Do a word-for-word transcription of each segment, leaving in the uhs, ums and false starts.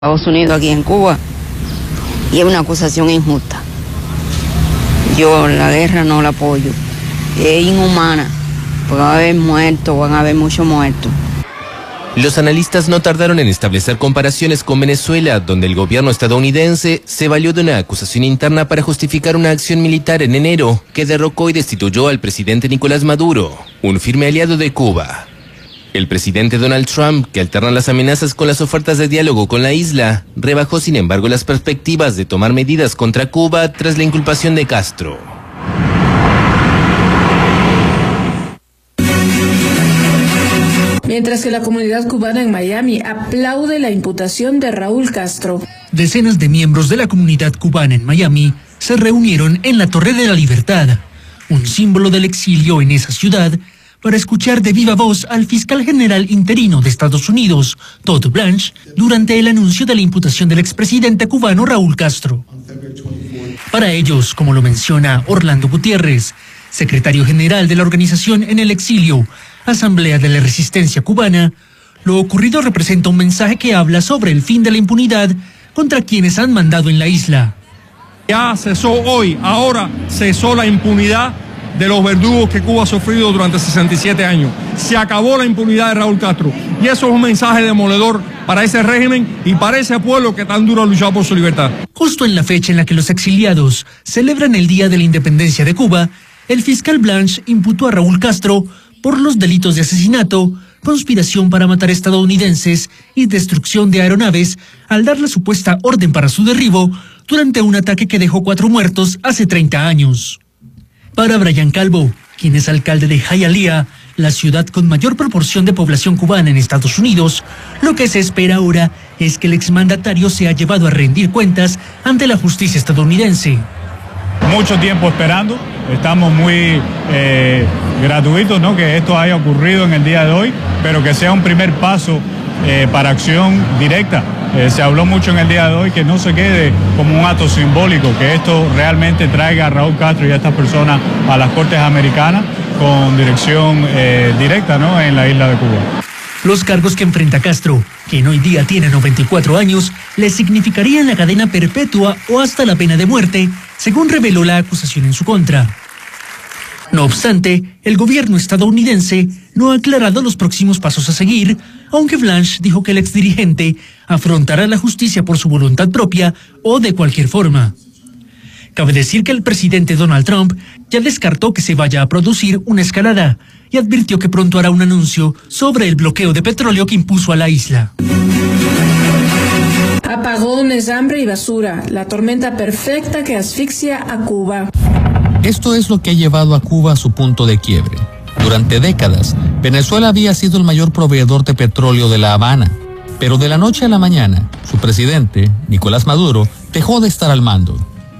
Estados Unidos aquí en Cuba, y es una acusación injusta. Yo la guerra no la apoyo, es inhumana, porque va a haber muertos, van a haber muchos muertos. Los analistas no tardaron en establecer comparaciones con Venezuela, donde el gobierno estadounidense se valió de una acusación interna para justificar una acción militar en enero que derrocó y destituyó al presidente Nicolás Maduro, un firme aliado de Cuba. El presidente Donald Trump, que alterna las amenazas con las ofertas de diálogo con la isla, rebajó sin embargo las perspectivas de tomar medidas contra Cuba tras la inculpación de Castro. Mientras que la comunidad cubana en Miami aplaude la imputación de Raúl Castro. Decenas de miembros de la comunidad cubana en Miami se reunieron en la Torre de la Libertad, un símbolo del exilio en esa ciudad, para escuchar de viva voz al fiscal general interino de Estados Unidos, Todd Blanche, durante el anuncio de la imputación del expresidente cubano Raúl Castro. Para ellos, como lo menciona Orlando Gutiérrez, secretario general de la organización en el exilio, Asamblea de la Resistencia Cubana, lo ocurrido representa un mensaje que habla sobre el fin de la impunidad contra quienes han mandado en la isla. Ya cesó hoy, ahora cesó la impunidad de los verdugos que Cuba ha sufrido durante sesenta y siete años. Se acabó la impunidad de Raúl Castro. Y eso es un mensaje demoledor para ese régimen y para ese pueblo que tan duro ha luchado por su libertad. Justo en la fecha en la que los exiliados celebran el Día de la Independencia de Cuba, el fiscal Blanche imputó a Raúl Castro por los delitos de asesinato, conspiración para matar estadounidenses y destrucción de aeronaves al dar la supuesta orden para su derribo durante un ataque que dejó cuatro muertos hace treinta años. Para Brian Calvo, quien es alcalde de Hialeah, la ciudad con mayor proporción de población cubana en Estados Unidos, lo que se espera ahora es que el exmandatario sea llevado a rendir cuentas ante la justicia estadounidense. Mucho tiempo esperando, estamos muy eh, gratuitos, ¿no?, que esto haya ocurrido en el día de hoy, pero que sea un primer paso eh, para acción directa. Eh, se habló mucho en el día de hoy que no se quede como un acto simbólico, que esto realmente traiga a Raúl Castro y a estas personas a las Cortes Americanas con dirección eh, directa, ¿no?, en la isla de Cuba. Los cargos que enfrenta Castro, quien hoy día tiene noventa y cuatro años, le significarían la cadena perpetua o hasta la pena de muerte, según reveló la acusación en su contra. No obstante, el gobierno estadounidense no ha aclarado los próximos pasos a seguir, aunque Blanche dijo que el exdirigente afrontará la justicia por su voluntad propia o de cualquier forma. Cabe decir que el presidente Donald Trump ya descartó que se vaya a producir una escalada y advirtió que pronto hará un anuncio sobre el bloqueo de petróleo que impuso a la isla. Apagones, hambre y basura, la tormenta perfecta que asfixia a Cuba. Esto es lo que ha llevado a Cuba a su punto de quiebre. Durante décadas, Venezuela había sido el mayor proveedor de petróleo de La Habana, pero de la noche a la mañana, su presidente, Nicolás Maduro, dejó de estar al mando.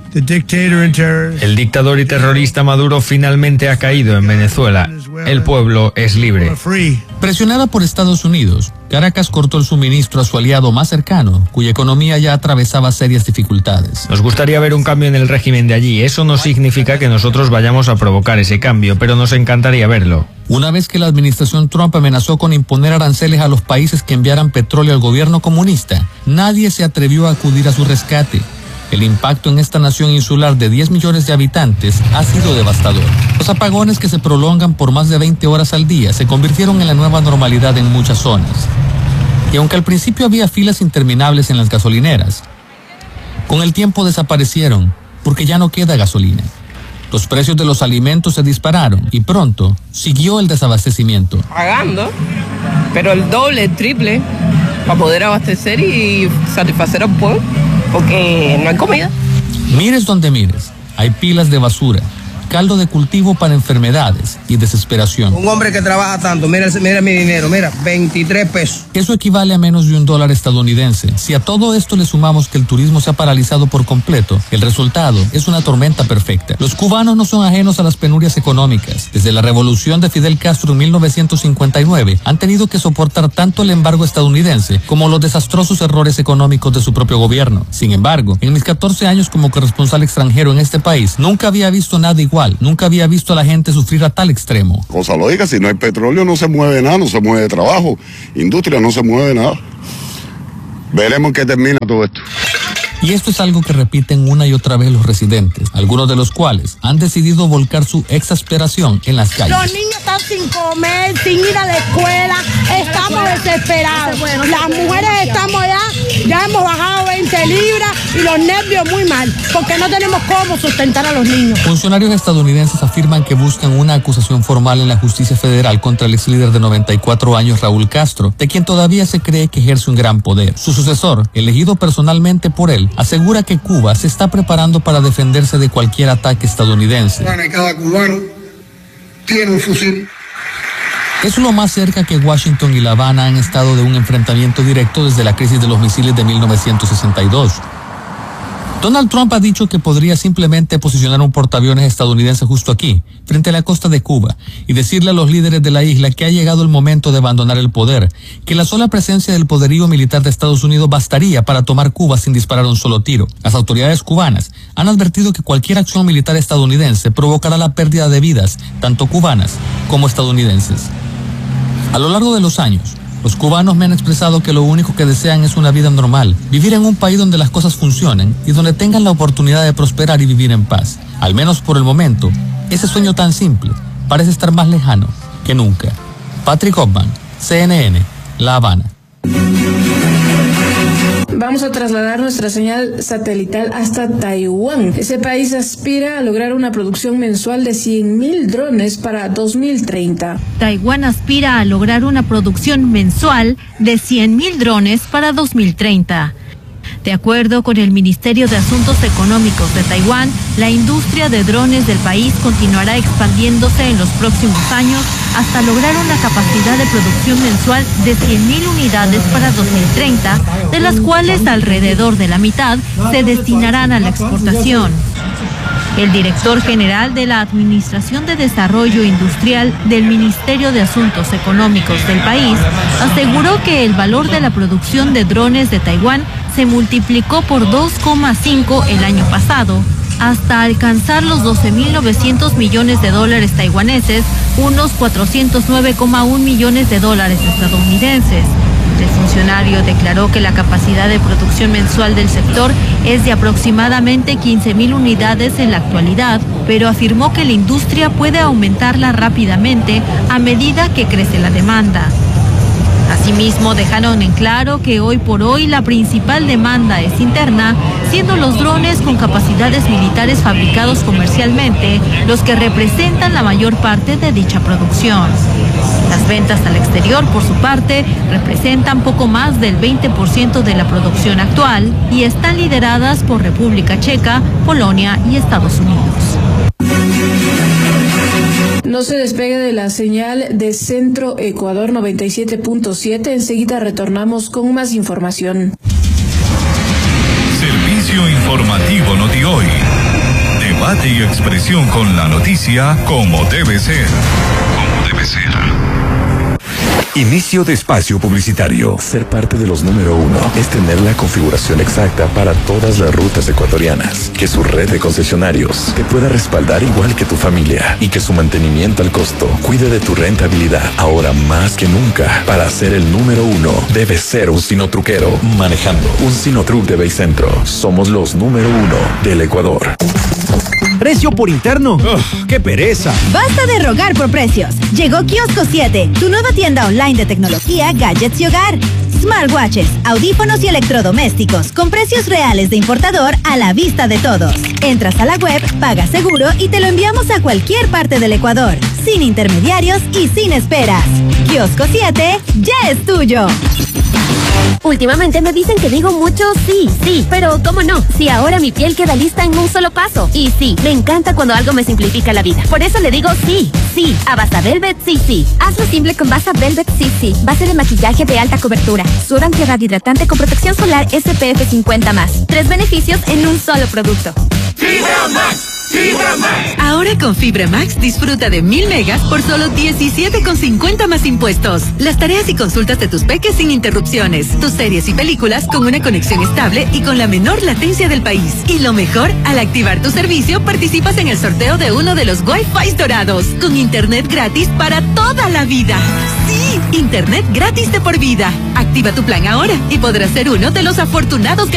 El dictador y terrorista Maduro finalmente ha caído en Venezuela. El pueblo es libre. Presionada por Estados Unidos, Caracas cortó el suministro a su aliado más cercano, cuya economía ya atravesaba serias dificultades. Nos gustaría ver un cambio en el régimen de allí. Eso no significa que nosotros vayamos a provocar ese cambio, pero nos encantaría verlo. Una vez que la administración Trump amenazó con imponer aranceles a los países que enviaran petróleo al gobierno comunista, nadie se atrevió a acudir a su rescate. El impacto en esta nación insular de diez millones de habitantes ha sido devastador. Los apagones que se prolongan por más de veinte horas al día se convirtieron en la nueva normalidad en muchas zonas. Y aunque al principio había filas interminables en las gasolineras, con el tiempo desaparecieron porque ya no queda gasolina. Los precios de los alimentos se dispararon y pronto siguió el desabastecimiento. Pagando, pero el doble, el triple, para poder abastecer y satisfacer al pueblo. Porque no hay comida. Mires donde mires, hay pilas de basura, caldo de cultivo para enfermedades y desesperación. Un hombre que trabaja tanto, mira, mira mi dinero, mira, veintitrés pesos. Eso equivale a menos de un dólar estadounidense. Si a todo esto le sumamos que el turismo se ha paralizado por completo, el resultado es una tormenta perfecta. Los cubanos no son ajenos a las penurias económicas. Desde la revolución de Fidel Castro en mil novecientos cincuenta y nueve, han tenido que soportar tanto el embargo estadounidense como los desastrosos errores económicos de su propio gobierno. Sin embargo, en mis catorce años como corresponsal extranjero en este país, nunca había visto nada igual. Nunca había visto a la gente sufrir a tal extremo. Cosa lógica, si no hay petróleo no se mueve nada, no se mueve trabajo, industria no se mueve nada. Veremos qué termina todo esto. Y esto es algo que repiten una y otra vez los residentes, algunos de los cuales han decidido volcar su exasperación en las calles. Los niños están sin comer, sin ir a la escuela, estamos desesperados. Las mujeres estamos ya, ya hemos bajado veinte libras y los nervios muy mal, porque no tenemos cómo sustentar a los niños. Funcionarios estadounidenses afirman que buscan una acusación formal en la justicia federal contra el ex líder de noventa y cuatro años, Raúl Castro, de quien todavía se cree que ejerce un gran poder. Su sucesor, elegido personalmente por él, asegura que Cuba se está preparando para defenderse de cualquier ataque estadounidense. Cada cubano tiene un fusil. Es lo más cerca que Washington y La Habana han estado de un enfrentamiento directo desde la crisis de los misiles de mil novecientos sesenta y dos. Donald Trump ha dicho que podría simplemente posicionar un portaaviones estadounidense justo aquí, frente a la costa de Cuba, y decirle a los líderes de la isla que ha llegado el momento de abandonar el poder, que la sola presencia del poderío militar de Estados Unidos bastaría para tomar Cuba sin disparar un solo tiro. Las autoridades cubanas han advertido que cualquier acción militar estadounidense provocará la pérdida de vidas, tanto cubanas como estadounidenses. A lo largo de los años, los cubanos me han expresado que lo único que desean es una vida normal, vivir en un país donde las cosas funcionen y donde tengan la oportunidad de prosperar y vivir en paz. Al menos por el momento, ese sueño tan simple parece estar más lejano que nunca. Patrick Hoffman, C N N, La Habana. Vamos a trasladar nuestra señal satelital hasta Taiwán. Ese país aspira a lograr una producción mensual de cien mil drones para dos mil treinta. Taiwán aspira a lograr una producción mensual de cien mil drones para dos mil treinta. De acuerdo con el Ministerio de Asuntos Económicos de Taiwán, la industria de drones del país continuará expandiéndose en los próximos años hasta lograr una capacidad de producción mensual de cien mil unidades para dos mil treinta, de las cuales alrededor de la mitad se destinarán a la exportación. El director general de la Administración de Desarrollo Industrial del Ministerio de Asuntos Económicos del país aseguró que el valor de la producción de drones de Taiwán se multiplicó por dos coma cinco el año pasado, hasta alcanzar los doce mil novecientos millones de dólares taiwaneses, unos cuatrocientos nueve coma uno millones de dólares estadounidenses. El funcionario declaró que la capacidad de producción mensual del sector es de aproximadamente quince mil unidades en la actualidad, pero afirmó que la industria puede aumentarla rápidamente a medida que crece la demanda. Asimismo, dejaron en claro que hoy por hoy la principal demanda es interna, siendo los drones con capacidades militares fabricados comercialmente los que representan la mayor parte de dicha producción. Las ventas al exterior, por su parte, representan poco más del veinte por ciento de la producción actual y están lideradas por República Checa, Polonia y Estados Unidos. No se despegue de la señal de Centro Ecuador noventa y siete punto siete. Enseguida retornamos con más información. Servicio informativo Notihoy. Debate y expresión con la noticia como debe ser. Como debe ser. Inicio de espacio publicitario. Ser parte de los número uno es tener la configuración exacta para todas las rutas ecuatorianas. Que su red de concesionarios te pueda respaldar igual que tu familia y que su mantenimiento al costo cuide de tu rentabilidad. Ahora más que nunca, para ser el número uno, debes ser un sinotruquero manejando un Sinotruc de Baycentro. Somos los número uno del Ecuador. Precio por interno. Ugh, ¡qué pereza! Basta de rogar por precios. Llegó Kiosco siete, tu nueva tienda online de tecnología, gadgets y hogar. Smartwatches, audífonos y electrodomésticos con precios reales de importador a la vista de todos. Entras a la web, pagas seguro y te lo enviamos a cualquier parte del Ecuador, sin intermediarios y sin esperas. Kiosco siete ya es tuyo. Últimamente me dicen que digo mucho sí, sí, pero ¿cómo no? Si ahora mi piel queda lista en un solo paso. Y sí, me encanta cuando algo me simplifica la vida. Por eso le digo sí, sí, a Basa Velvet sí, sí. Hazlo simple con Basa Velvet sí, sí. Base de maquillaje de alta cobertura, suero antiedad hidratante con protección solar S P F cincuenta más. Tres beneficios en un solo producto. Fibra Max. Fibra Max. Ahora con Fibra Max disfruta de mil megas por solo diecisiete con cincuenta más impuestos. Las tareas y consultas de tus peques sin interrupciones. Tus series y películas con una conexión estable y con la menor latencia del país. Y lo mejor, al activar tu servicio participas en el sorteo de uno de los Wi-Fi dorados con internet gratis para toda la vida. ¡Sí! Internet gratis de por vida. Activa tu plan ahora y podrás ser uno de los afortunados que